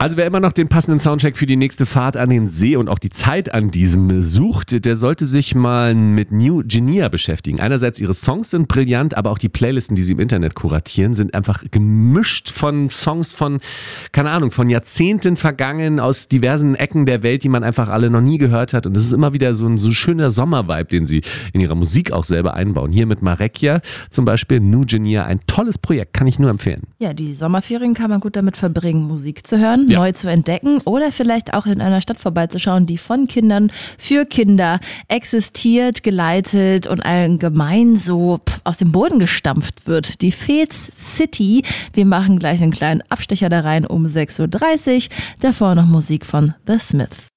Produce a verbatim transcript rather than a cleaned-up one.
Also wer immer noch den passenden Soundtrack für die nächste Fahrt an den See und auch die Zeit an diesem sucht, der sollte sich mal mit New Genia beschäftigen. Einerseits ihre Songs sind brillant, aber auch die Playlisten, die sie im Internet kuratieren, sind einfach gemischt von Songs von, keine Ahnung, von Jahrzehnten vergangen, aus diversen Ecken der Welt, die man einfach alle noch nie gehört hat. Und das ist immer wieder so ein so schöner Sommervibe, den sie in ihrer Musik auch selber einbauen. Hier mit Marekia zum Beispiel, New Genia, ein tolles Projekt, kann ich nur empfehlen. Ja, die Sommerferien kann man gut damit verbringen, Musik zu hören, ja. neu zu entdecken oder vielleicht auch in einer Stadt vorbeizuschauen, die von Kindern für Kinder existiert, geleitet und allgemein so aus dem Boden gestampft wird. Die Fez City. Wir machen gleich einen kleinen Abstecher da rein um sechs Uhr dreißig. Davor noch Musik von The Smiths.